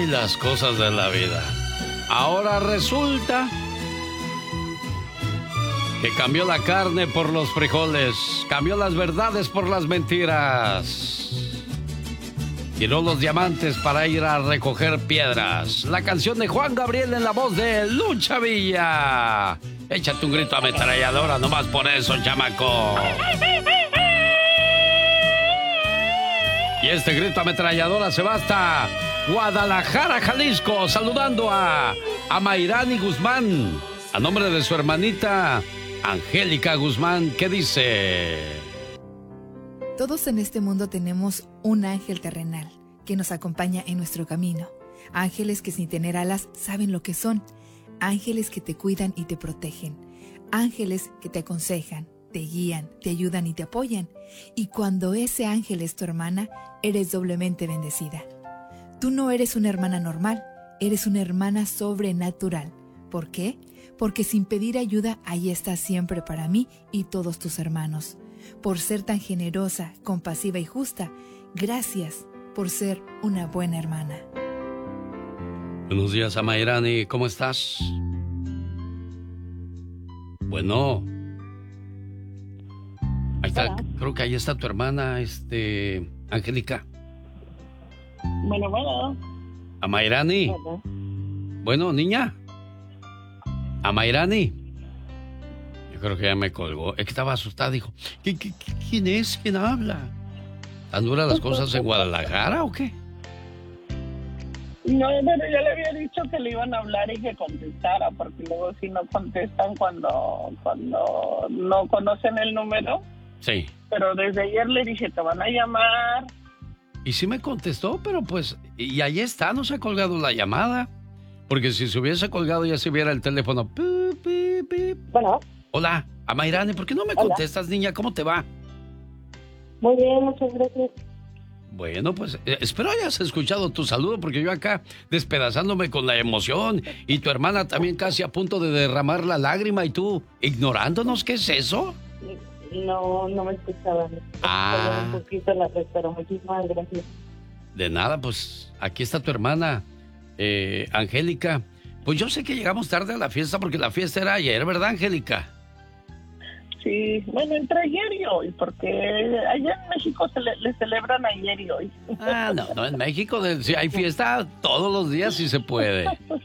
las cosas de la vida. Ahora resulta que cambió la carne por los frijoles, cambió las verdades por las mentiras. Tiró los diamantes para ir a recoger piedras. La canción de Juan Gabriel en la voz de Lucha Villa. Échate un grito ametralladora nomás por eso, chamaco. Y este grito ametralladora se va hasta Guadalajara, Jalisco, saludando a Mayrani Guzmán, a nombre de su hermanita Angélica Guzmán. ¿Qué dice? Todos en este mundo tenemos un ángel terrenal que nos acompaña en nuestro camino. Ángeles que sin tener alas saben lo que son. Ángeles que te cuidan y te protegen. Ángeles que te aconsejan, te guían, te ayudan y te apoyan. Y cuando ese ángel es tu hermana, eres doblemente bendecida. Tú no eres una hermana normal, eres una hermana sobrenatural. ¿Por qué? Porque sin pedir ayuda, ahí estás siempre para mí y todos tus hermanos. Por ser tan generosa, compasiva y justa, gracias por ser una buena hermana. Buenos días, Amairani, ¿cómo estás? Bueno. Ahí está, creo que ahí está tu hermana, Angélica. Bueno. Amairani. Bueno, niña. Amairani. Yo creo que ya me colgó. Es que estaba asustada, dijo, ¿quién es? ¿Quién habla? ¿Tan duras las cosas en Guadalajara o qué? No, pero yo le había dicho que le iban a hablar y que contestara, porque luego si no contestan cuando no conocen el número. Sí. Pero desde ayer le dije, te van a llamar. Y sí me contestó, pero pues, y ahí está, no se ha colgado la llamada. Porque si se hubiese colgado ya se viera el teléfono. Pip, pip, pip. Bueno. Hola, Amairani, ¿por qué no me contestas, niña? ¿Cómo te va? Muy bien, muchas gracias. Bueno, pues espero hayas escuchado tu saludo, porque yo acá despedazándome con la emoción y tu hermana también casi a punto de derramar la lágrima y tú ignorándonos. ¿Qué es eso? No me escuchaban. Un poquito la red, pero muchísimas gracias. De nada, pues aquí está tu hermana, Angélica. Pues yo sé que llegamos tarde a la fiesta porque la fiesta era ayer, ¿verdad, Angélica? Sí, bueno, entre ayer y hoy, porque allá en México le celebran ayer y hoy. No, en México si hay fiesta todos los días si se puede.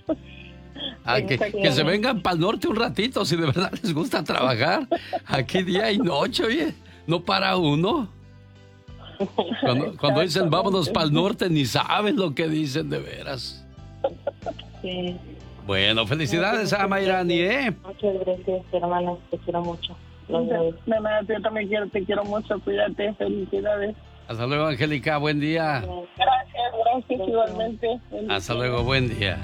Que se vengan para el norte un ratito, si de verdad les gusta trabajar. Aquí día y noche, oye, no para uno. Cuando dicen vámonos para el norte, ni saben lo que dicen de veras. Sí. Bueno, felicidades a Mayrani, Muchas gracias, hermana, te quiero mucho. De nada, yo también te quiero mucho, cuídate, felicidades. Hasta luego, Angélica, buen día. Gracias, igualmente. Hasta luego, buen día.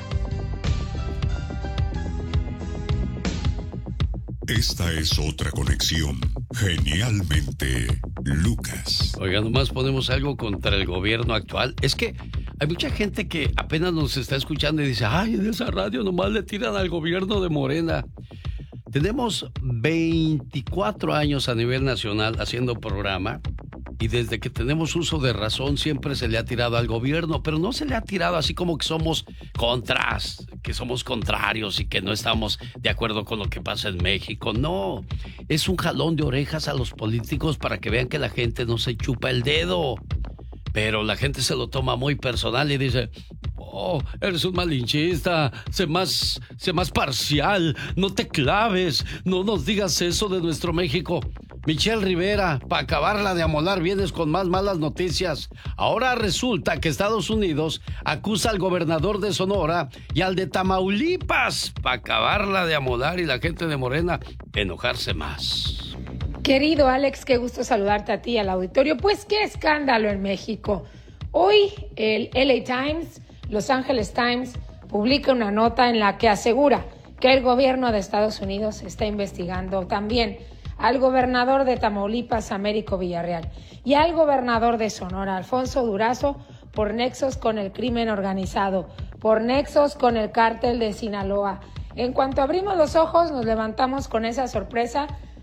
Esta es otra conexión. Genialmente, Lucas. Oiga, nomás ponemos algo contra el gobierno actual. Es que hay mucha gente que apenas nos está escuchando y dice, ay, en esa radio nomás le tiran al gobierno de Morena. Tenemos 24 años a nivel nacional haciendo programa y desde que tenemos uso de razón siempre se le ha tirado al gobierno, pero no se le ha tirado así como que somos contras, que somos contrarios y que no estamos de acuerdo con lo que pasa en México. No, es un jalón de orejas a los políticos para que vean que la gente no se chupa el dedo. Pero la gente se lo toma muy personal y dice, oh, eres un malinchista, sé más parcial, no te claves, no nos digas eso de nuestro México. Michelle Rivera, para acabarla de amolar vienes con más malas noticias. Ahora resulta que Estados Unidos acusa al gobernador de Sonora y al de Tamaulipas para acabarla de amolar y la gente de Morena enojarse más. Querido Alex, qué gusto saludarte a ti, al auditorio. Pues qué escándalo en México. Hoy el LA Times, Los Angeles Times, publica una nota en la que asegura que el gobierno de Estados Unidos está investigando también al gobernador de Tamaulipas, Américo Villarreal, y al gobernador de Sonora, Alfonso Durazo, por nexos con el crimen organizado, por nexos con el cártel de Sinaloa. En cuanto abrimos los ojos, nos levantamos con esa sorpresa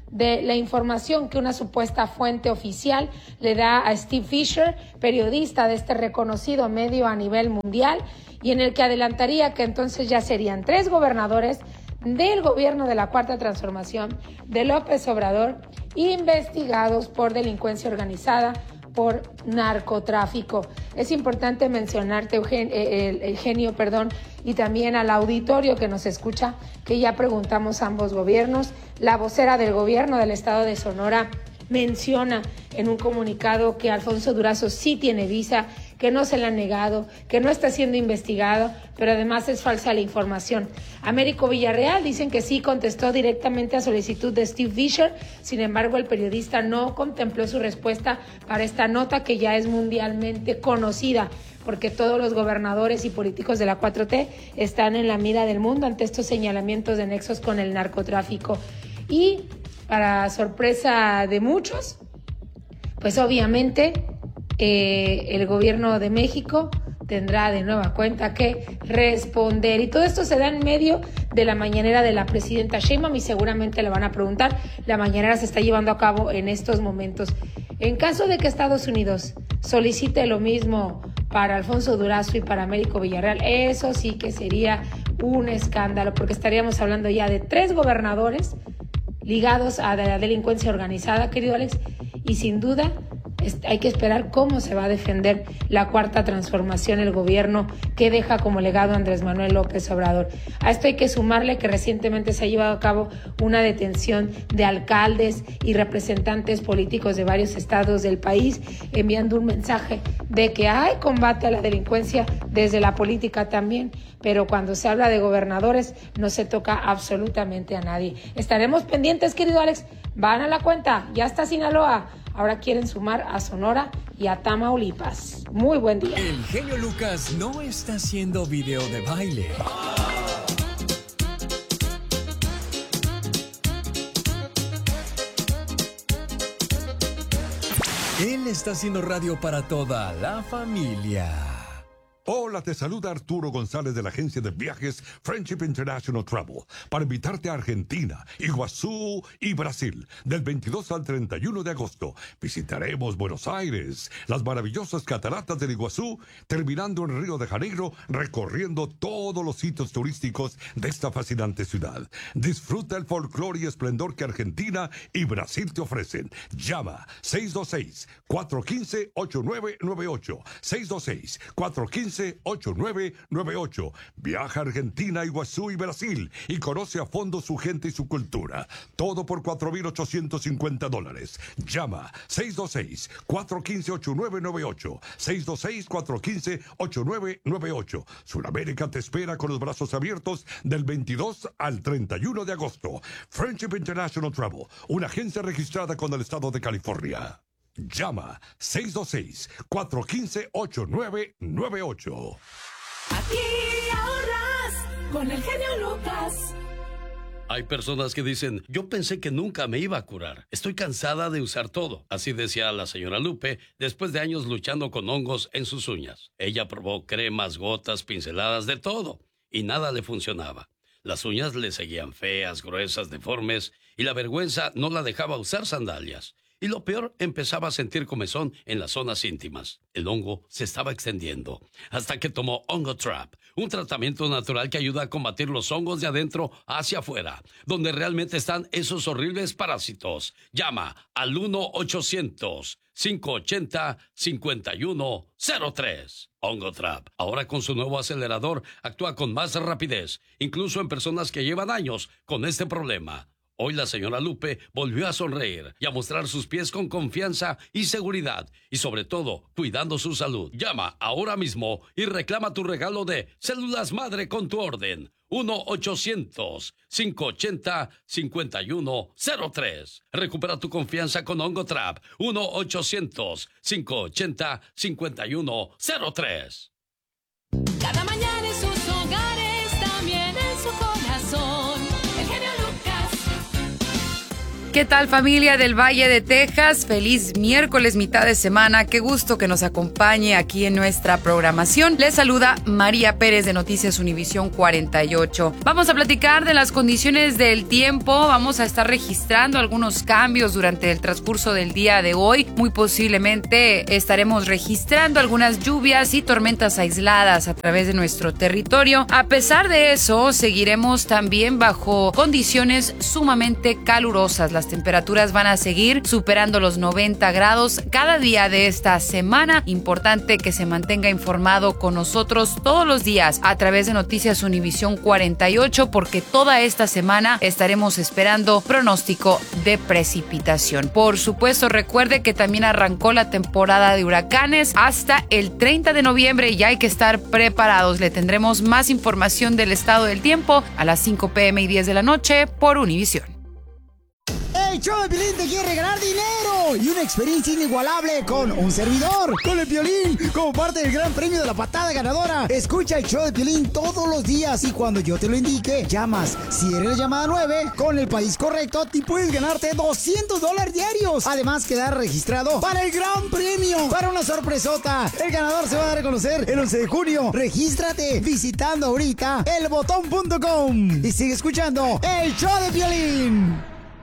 de la información que una supuesta fuente oficial le da a Steve Fisher, periodista de este reconocido medio a nivel mundial, y en el que adelantaría que entonces ya serían 3 gobernadores del gobierno de la Cuarta Transformación de López Obrador investigados por delincuencia organizada, por narcotráfico. Es importante mencionarte, Eugenio, y también al auditorio que nos escucha, que ya preguntamos a ambos gobiernos. La vocera del gobierno del estado de Sonora menciona en un comunicado que Alfonso Durazo sí tiene visa, que no se le ha negado, que no está siendo investigado, pero además es falsa la información. Américo Villarreal dicen que sí contestó directamente a solicitud de Steve Fisher, sin embargo el periodista no contempló su respuesta para esta nota que ya es mundialmente conocida, porque todos los gobernadores y políticos de la 4T están en la mira del mundo ante estos señalamientos de nexos con el narcotráfico. Y para sorpresa de muchos, pues obviamente el gobierno de México tendrá de nueva cuenta que responder. Y todo esto se da en medio de la mañanera de la presidenta Sheinbaum, y seguramente le van a preguntar. La mañanera se está llevando a cabo en estos momentos. En caso de que Estados Unidos solicite lo mismo para Alfonso Durazo y para Américo Villarreal, eso sí que sería un escándalo, porque estaríamos hablando ya de 3 gobernadores ligados a la delincuencia organizada, querido Alex, y sin duda hay que esperar cómo se va a defender la Cuarta Transformación, el gobierno que deja como legado Andrés Manuel López Obrador. A esto hay que sumarle que recientemente se ha llevado a cabo una detención de alcaldes y representantes políticos de varios estados del país, enviando un mensaje de que hay combate a la delincuencia desde la política también, pero cuando se habla de gobernadores no se toca absolutamente a nadie. Estaremos pendientes, querido Alex. Van a la cuenta, ya está Sinaloa. Ahora quieren sumar a Sonora y a Tamaulipas. Muy buen día. El genio Lucas no está haciendo video de baile. Él está haciendo radio para toda la familia. Hola, te saluda Arturo González de la agencia de viajes Friendship International Travel para invitarte a Argentina, Iguazú y Brasil del 22 al 31 de agosto. Visitaremos Buenos Aires, las maravillosas cataratas del Iguazú, terminando en Río de Janeiro, recorriendo todos los sitios turísticos de esta fascinante ciudad. Disfruta el folclore y esplendor que Argentina y Brasil te ofrecen. Llama 626-415-8998. 626-415-8998. Viaja a Argentina, Iguazú y Brasil y conoce a fondo su gente y su cultura. Todo por $4,850. Llama 626-415-8998. 626-415-8998. Sudamérica te espera con los brazos abiertos del 22 al 31 de agosto. Friendship International Travel, una agencia registrada con el estado de California. Llama 626-415-8998. Aquí ahorras con el genio Lucas. Hay personas que dicen, yo pensé que nunca me iba a curar. Estoy cansada de usar todo. Así decía la señora Lupe después de años luchando con hongos en sus uñas. Ella probó cremas, gotas, pinceladas, de todo, y nada le funcionaba. Las uñas le seguían feas, gruesas, deformes, y la vergüenza no la dejaba usar sandalias. Y lo peor, empezaba a sentir comezón en las zonas íntimas. El hongo se estaba extendiendo, hasta que tomó OngoTrap, un tratamiento natural que ayuda a combatir los hongos de adentro hacia afuera, donde realmente están esos horribles parásitos. Llama al 1-800-580-5103. OngoTrap, ahora con su nuevo acelerador, actúa con más rapidez, incluso en personas que llevan años con este problema. Hoy la señora Lupe volvió a sonreír y a mostrar sus pies con confianza y seguridad, y sobre todo, cuidando su salud. Llama ahora mismo y reclama tu regalo de células madre con tu orden. 1-800-580-5103. Recupera tu confianza con OngoTrap. 1-800-580-5103. Cada mañana en sus hogares, también en su corazón. El genio Lucas. ¿Qué tal, familia del Valle de Texas? Feliz miércoles, mitad de semana. Qué gusto que nos acompañe aquí en nuestra programación. Les saluda María Pérez de Noticias Univisión 48. Vamos a platicar de las condiciones del tiempo. Vamos a estar registrando algunos cambios durante el transcurso del día de hoy. Muy posiblemente estaremos registrando algunas lluvias y tormentas aisladas a través de nuestro territorio. A pesar de eso, seguiremos también bajo condiciones sumamente calurosas. Las temperaturas van a seguir superando los 90 grados cada día de esta semana. Importante que se mantenga informado con nosotros todos los días a través de Noticias Univisión 48, porque toda esta semana estaremos esperando pronóstico de precipitación. Por supuesto, recuerde que también arrancó la temporada de huracanes hasta el 30 de noviembre y ya hay que estar preparados. Le tendremos más información del estado del tiempo a las 5 p.m. y 10 de la noche por Univisión. El show de Piolín te quiere regalar dinero y una experiencia inigualable con un servidor, con el Piolín, como parte del gran premio de la patada ganadora. Escucha el show de Piolín todos los días y cuando yo te lo indique, llamas. Si eres la llamada 9, con el país correcto, te puedes ganarte $200 diarios. Además, quedar registrado para el gran premio, para una sorpresota. El ganador se va a dar a conocer el 11 de junio. Regístrate visitando ahorita elbotón.com y sigue escuchando el show de Piolín.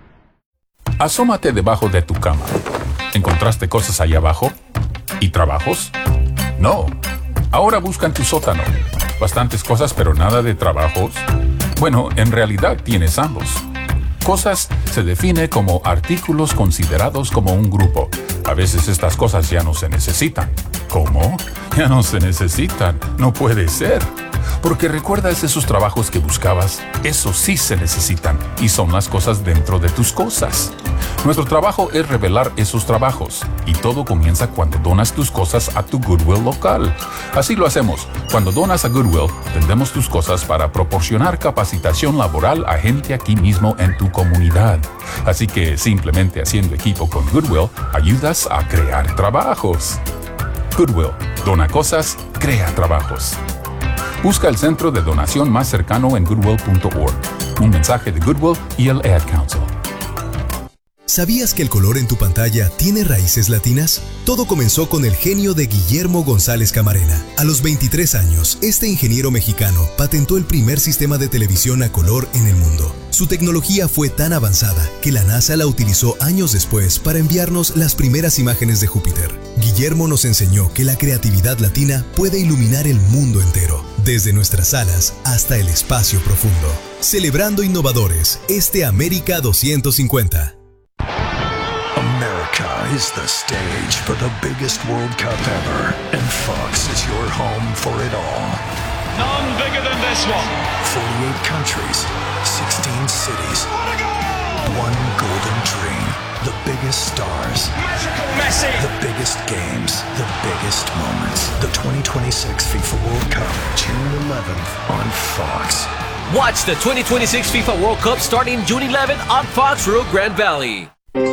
Asómate debajo de tu cama. ¿Encontraste cosas allá abajo? ¿Y trabajos? No. Ahora busca en tu sótano. Bastantes cosas, pero nada de trabajos. Bueno, en realidad tienes ambos. Cosas se define como artículos considerados como un grupo. A veces estas cosas ya no se necesitan. ¿Cómo? Ya no se necesitan. No puede ser. Porque recuerdas esos trabajos que buscabas, esos sí se necesitan y son las cosas dentro de tus cosas. Nuestro trabajo es revelar esos trabajos y todo comienza cuando donas tus cosas a tu Goodwill local. Así lo hacemos. Cuando donas a Goodwill, vendemos tus cosas para proporcionar capacitación laboral a gente aquí mismo en tu comunidad. Así que simplemente haciendo equipo con Goodwill, ayudas a crear trabajos. Goodwill, dona cosas, crea trabajos. Busca el centro de donación más cercano en goodwill.org. Un mensaje de Goodwill y el Ad Council. ¿Sabías que el color en tu pantalla tiene raíces latinas? Todo comenzó con el genio de Guillermo González Camarena. A los 23 años, este ingeniero mexicano patentó el primer sistema de televisión a color en el mundo. Su tecnología fue tan avanzada que la NASA la utilizó años después para enviarnos las primeras imágenes de Júpiter. Guillermo nos enseñó que la creatividad latina puede iluminar el mundo entero, desde nuestras salas hasta el espacio profundo. Celebrando innovadores, este América 250. America is the stage for the biggest World Cup ever, and Fox is your home for it all. None bigger than this one. 48 countries, 16 cities, one golden dream. The biggest stars, Magical Messi, the biggest games, the biggest moments. The 2026 FIFA World Cup, June 11th on Fox. Watch the 2026 FIFA World Cup starting June 11th on Fox Rio Grande Valley.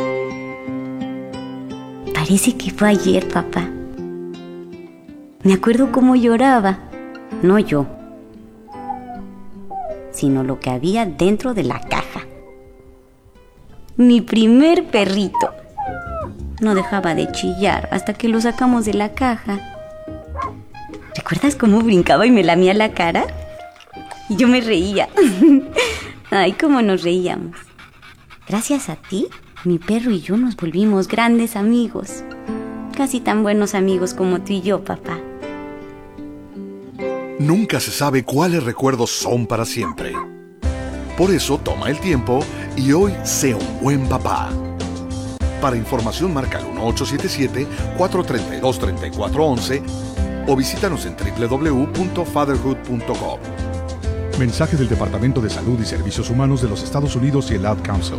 Parece que fue ayer, papá. Me acuerdo cómo lloraba. No yo, sino lo que había dentro de la caja. Mi primer perrito. No dejaba de chillar hasta que lo sacamos de la caja. ¿Recuerdas cómo brincaba y me lamía la cara? Y yo me reía. Ay, cómo nos reíamos. Gracias a ti, mi perro y yo nos volvimos grandes amigos. Casi tan buenos amigos como tú y yo, papá. Nunca se sabe cuáles recuerdos son para siempre. Por eso toma el tiempo y hoy sea un buen papá. Para información marca el 1877-432-3411 o visítanos en www.fatherhood.com. Mensaje del Departamento de Salud y Servicios Humanos de los Estados Unidos y el Ad Council.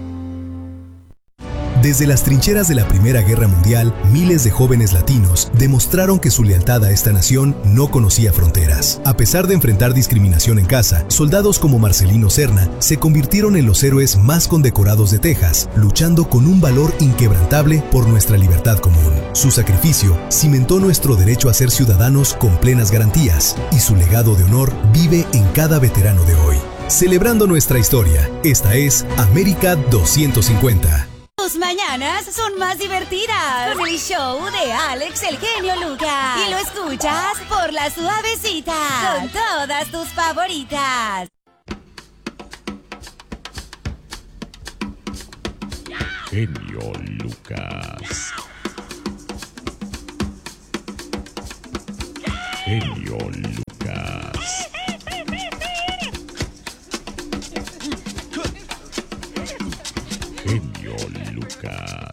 Desde las trincheras de la Primera Guerra Mundial, miles de jóvenes latinos demostraron que su lealtad a esta nación no conocía fronteras. A pesar de enfrentar discriminación en casa, soldados como Marcelino Serna se convirtieron en los héroes más condecorados de Texas, luchando con un valor inquebrantable por nuestra libertad común. Su sacrificio cimentó nuestro derecho a ser ciudadanos con plenas garantías, y su legado de honor vive en cada veterano de hoy. celebrando nuestra historia. Esta es América 250. Tus mañanas son más divertidas con el show de Alex el genio Lucas. Y lo escuchas por La Suavecita con todas tus favoritas. Genio Lucas. Genio Lucas. Genio Lucas.